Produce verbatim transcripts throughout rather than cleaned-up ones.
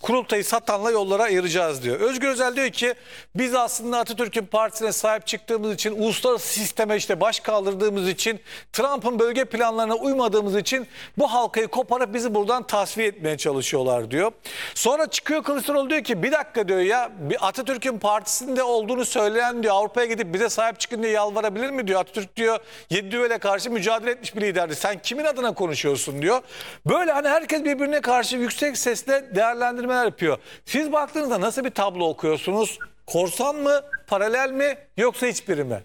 kurultayı satanla yollara ayıracağız diyor. Özgür Özel diyor ki biz aslında Atatürk'ün partisine sahip çıktığımız için, uluslararası sisteme işte baş kaldırdığımız için, Trump'ın bölge planlarına uymadığımız için bu halkayı koparıp bizi buradan tasfiye etmeye çalışıyorlar diyor. Sonra çıkıyor Kılıçdaroğlu diyor ki bir dakika diyor ya, bir Atatürk'ün partisinde olduğunu söyleyen diyor Avrupa'ya gidip bize sahip çıkın diye yalvarabilir mi diyor. Atatürk diyor yedi düvele karşı mücadele etmiş bir liderdi. Sen kimin adına konuşuyorsun diyor. Böyle hani herkes birbirine karşı yüksek sesle değerlendirmeler yapıyor. Siz baktığınızda nasıl bir tablo okuyorsunuz? Korsan mı, paralel mi, yoksa hiçbiri mi?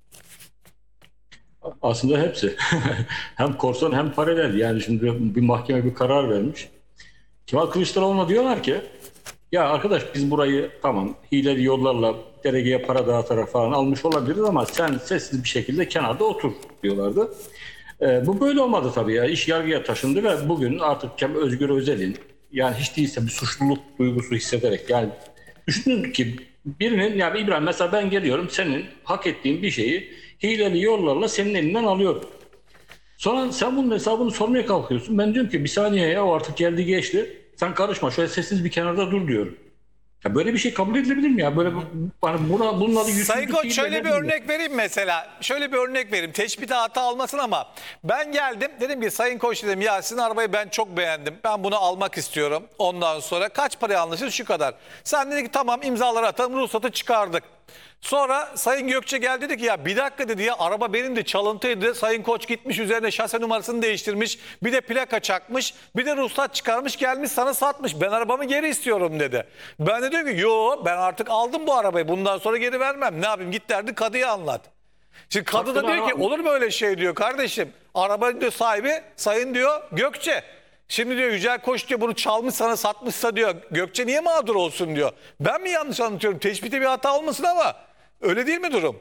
Aslında hepsi. Hem korsan hem paralel. Yani şimdi bir mahkeme bir karar vermiş. Kemal Kılıçdaroğlu'na diyorlar ki ya arkadaş biz burayı tamam hileli yollarla delegeye para dağıtarak falan almış olabiliriz ama sen sessiz bir şekilde kenarda otur diyorlardı. Ee, bu böyle olmadı tabii ya. İş yargıya taşındı ve bugün artık Kemal Özgür Özel'in yani hiç değilse bir suçluluk duygusu hissederek yani düşünün ki birinin yani İbrahim mesela ben geliyorum senin hak ettiğin bir şeyi hileli yollarla senin elinden alıyorum. Sonra sen bunun hesabını sormaya kalkıyorsun. Ben diyorum ki bir saniye ya o artık geldi geçti. Sen karışma şöyle sessiz bir kenarda dur diyorum. Ya böyle bir şey kabul edilebilir mi ya? Böyle hani buna bunun adı Sayın Koç değil, şöyle bir mi? örnek vereyim mesela. Şöyle bir örnek vereyim. Teşbihte hata olmasın ama ben geldim dedim ki Sayın Koç dedim ya sizin arabayı ben çok beğendim. Ben bunu almak istiyorum. Ondan sonra kaç paraya anlaşırız şu kadar. Sen dedi ki tamam imzaları atalım ruhsatı çıkardık. Sonra Sayın Gökçe geldi dedi ki ya bir dakika dedi ya araba benim de çalıntıydı. Sayın Koç gitmiş üzerine şase numarasını değiştirmiş. Bir de plaka çakmış. Bir de ruhsat çıkarmış gelmiş sana satmış. Ben arabamı geri istiyorum dedi. Ben de diyorum ki yo ben artık aldım bu arabayı. Bundan sonra geri vermem. Ne yapayım git derdi kadıya anlat. Şimdi kadı da diyor ki olur mu öyle şey diyor kardeşim. Arabanın diyor sahibi Sayın diyor Gökçe. Şimdi diyor Yücel Koç diyor bunu çalmış sana satmışsa diyor Gökçe niye mağdur olsun diyor. Ben mi yanlış anlatıyorum? Teşbihte bir hata olmasın ama öyle değil mi durum?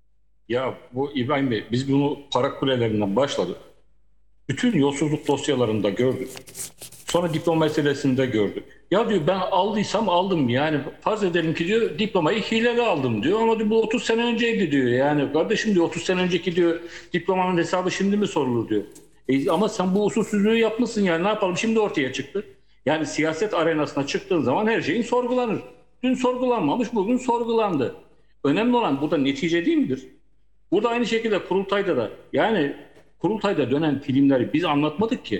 Ya bu İbrahim Bey biz bunu para kulelerinden başladık. Bütün yolsuzluk dosyalarında gördük. Sonra diploma meselesinde gördük. Ya diyor ben aldıysam aldım yani farz edelim ki diyor diplomayı hileli aldım diyor ama diyor, bu otuz sene önceydi diyor. Yani kardeşim diyor otuz sene önceki diyor diplomanın hesabı şimdi mi sorulur diyor. E, ama sen bu usulsüzlüğü yapmışsın yani ne yapalım şimdi ortaya çıktı. Yani siyaset arenasına çıktığın zaman her şeyin sorgulanır. Dün sorgulanmamış bugün sorgulandı. Önemli olan burada netice değil midir? Burada aynı şekilde kurultayda da yani kurultayda dönen filmleri biz anlatmadık ki.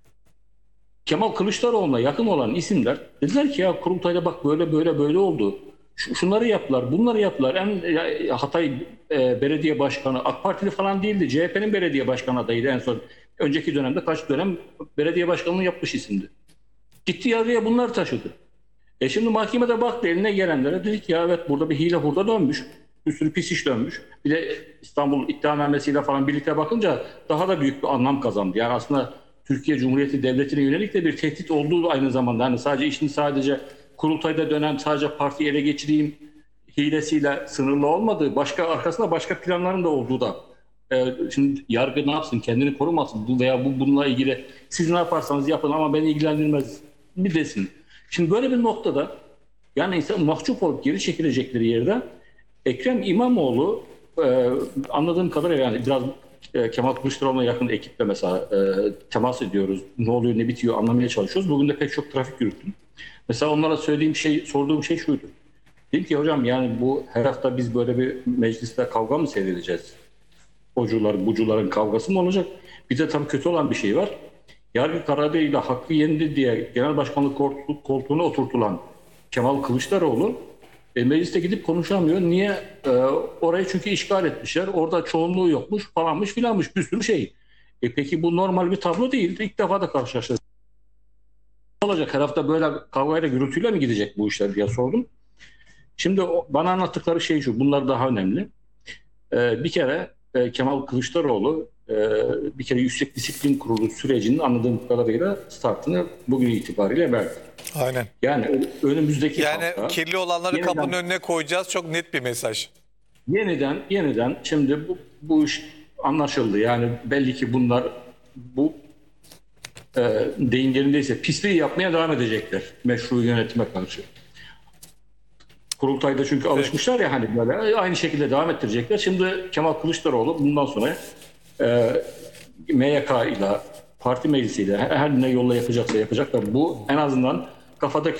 Kemal Kılıçdaroğlu'na yakın olan isimler dediler ki ya kurultayda bak böyle böyle böyle oldu. Şunları yaptılar, bunları yaptılar. En Hatay e, Belediye Başkanı AK Partili falan değildi. C H P'nin belediye başkanı adayıydı en son. Önceki dönemde kaç dönem belediye başkanlığı yapmış isimdi. Gitti yargıya bunlar taşıdı. E şimdi mahkemede baktı eline gelenlere dedi ki ya evet burada bir hile hurda dönmüş. Bir sürü pis iş dönmüş. Bir de İstanbul iddianamesiyle falan birlikte bakınca daha da büyük bir anlam kazandı. Yani aslında Türkiye Cumhuriyeti Devleti'ne yönelik de bir tehdit olduğu aynı zamanda. Hani sadece işin sadece kurultayda dönen sadece partiyi ele geçireyim hilesiyle sınırlı olmadığı, başka arkasında başka planların da olduğu da. Ee, şimdi yargı ne yapsın? Kendini korumasın. Bu veya bu bununla ilgili siz ne yaparsanız yapın ama beni ilgilendirmez mi desin. Şimdi böyle bir noktada yani insan mahcup olup geri çekilecekleri yerde Ekrem İmamoğlu e, anladığım kadarıyla yani biraz e, Kemal Kılıçdaroğlu'na yakın ekiple mesela e, temas ediyoruz. Ne oluyor ne bitiyor anlamaya çalışıyoruz. Bugün de pek çok trafik yürüttüm. Mesela onlara söylediğim şey, sorduğum şey şuydu. Dedim ki hocam yani bu her hafta biz böyle bir mecliste kavga mı seyredeceğiz? Ocular, bucuların kavgası mı olacak? Bir de tabii kötü olan bir şey var. Yargı kararıyla hakkı yendi diye genel başkanlık koltuğuna oturtulan Kemal Kılıçdaroğlu e, mecliste gidip konuşamıyor. Niye? E, orayı çünkü işgal etmişler. Orada çoğunluğu yokmuş falanmış filanmış bir sürü şey. E, peki bu normal bir tablo değil. İlk defa da karşılaştık. Ne olacak? Her hafta böyle kavgayla gürültüyle mi gidecek bu işler diye sordum. Şimdi o, bana anlattıkları şey şu. Bunlar daha önemli. E, bir kere e, Kemal Kılıçdaroğlu e, bir kere Yüksek Disiplin Kurulu sürecinin anladığım kadarıyla startını bugün itibariyle verdi. Aynen. Yani önümüzdeki yani hafta kirli olanları yeniden, kapının önüne koyacağız. Çok net bir mesaj. Yeniden yeniden şimdi bu, bu iş anlaşıldı. Yani belli ki bunlar bu e, deyim yerindeyse pisliği yapmaya devam edecekler meşru yönetime karşı. Kurultayda çünkü evet. Alışmışlar ya hani böyle aynı şekilde devam ettirecekler. Şimdi Kemal Kılıçdaroğlu bundan sonra e, M Y K ile parti meclisiyle her ne yolla yapacaksa yapacak da bu en azından kafadaki